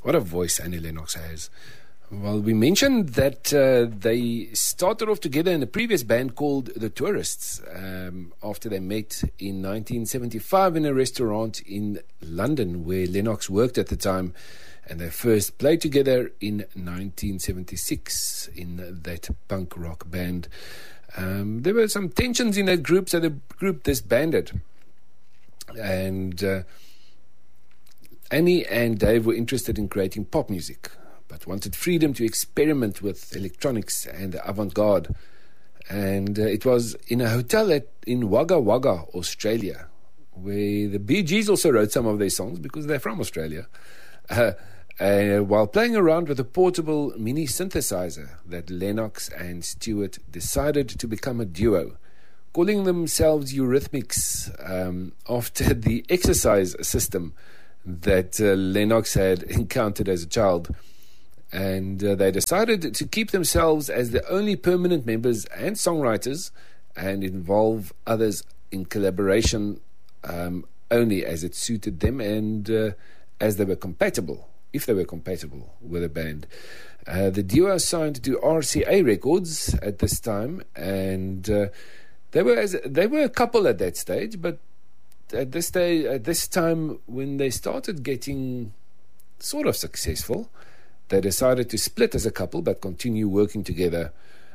What a voice Annie Lennox has. Well, we mentioned that they started off together in a previous band called The Tourists after they met in 1975 in a restaurant in London where Lennox worked at the time, and they first played together in 1976 in that punk rock band. There were some tensions in that group, so the group disbanded, and Annie and Dave were interested in creating pop music, but wanted freedom to experiment with electronics and the avant-garde. And it was in a hotel in Wagga Wagga, Australia, where the Bee Gees also wrote some of their songs because they're from Australia, while playing around with a portable mini synthesizer, that Lennox and Stewart decided to become a duo, calling themselves Eurythmics after the exercise system that Lennox had encountered as a child. And they decided to keep themselves as the only permanent members and songwriters, and involve others in collaboration only as it suited them and as they were compatible, if they were compatible with the band. The duo signed to RCA Records at this time, and they were a couple at that stage, but at this time when they started getting sort of successful, they decided to split as a couple but continue working together.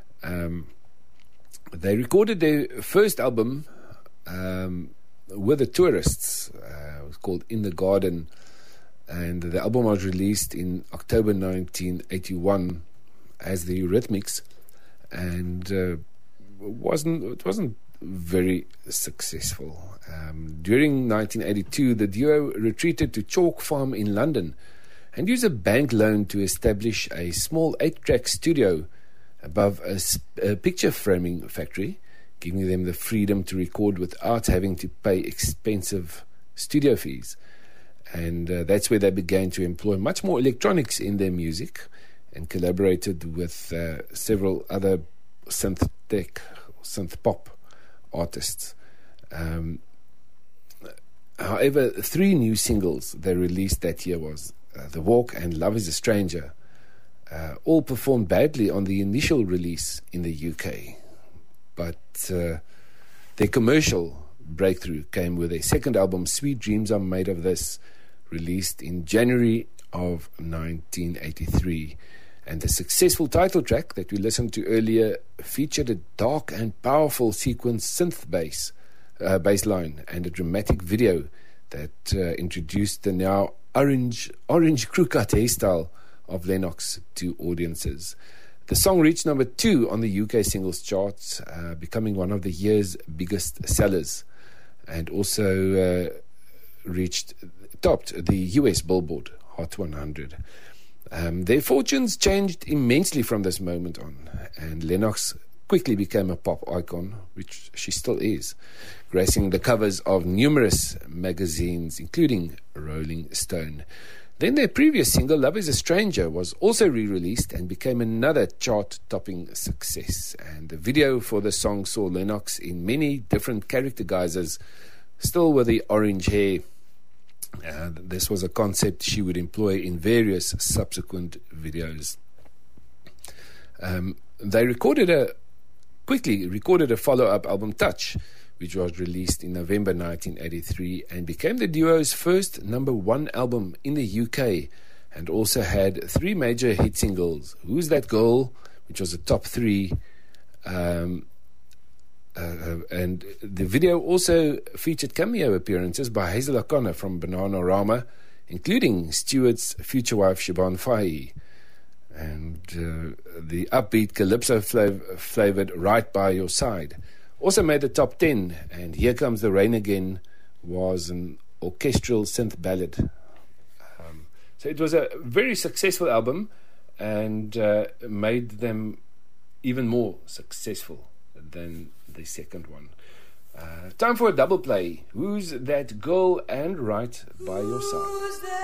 They recorded their first album with the Tourists. It was called In the Garden, and the album was released in October 1981 as the Eurythmics, and it wasn't very successful. During 1982, the duo retreated to Chalk Farm in London and used a bank loan to establish a small 8-track studio above a picture framing factory, giving them the freedom to record without having to pay expensive studio fees. And that's where they began to employ much more electronics in their music, and collaborated with several other synth pop artists. However, 3 new singles they released that year was The Walk and Love is a Stranger. All performed badly on the initial release in the UK, but their commercial breakthrough came with their second album, Sweet Dreams Are Made of This, released in January of 1983. And the successful title track that we listened to earlier featured a dark and powerful sequence synth bass line and a dramatic video that introduced the now orange crew cut hairstyle of Lennox to audiences. The song reached number 2 on the UK singles charts, becoming one of the year's biggest sellers, and also topped the US Billboard Hot 100. Their fortunes changed immensely from this moment on, and Lennox quickly became a pop icon, which she still is, gracing the covers of numerous magazines, including Rolling Stone. Then their previous single, Love is a Stranger, was also re-released and became another chart-topping success. And the video for the song saw Lennox in many different character guises, still with the orange hair. This was a concept she would employ in various subsequent videos. They quickly recorded a follow-up album, Touch, which was released in November 1983 and became the duo's first number 1 album in the UK, and also had 3 major hit singles: Who's That Girl, which was a top 3, and the video also featured cameo appearances by Hazel O'Connor from Bananarama, including Stewart's future wife Siobhan Fahey, and the upbeat calypso flavored Right By Your Side also made the top 10, and Here Comes the Rain Again was an orchestral synth ballad. So it was a very successful album, and made them even more successful than the second one. Time for a double play. Who's That Girl and Right By Your Side?